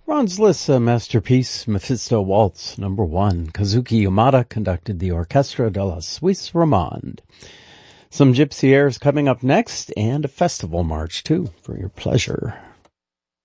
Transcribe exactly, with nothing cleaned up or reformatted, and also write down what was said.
Franz Liszt, a masterpiece, Mephisto Waltz, number one. Kazuki Yamada conducted the Orchestra de la Suisse Romande. Some gypsy airs coming up next, and a festival march, too, for your pleasure.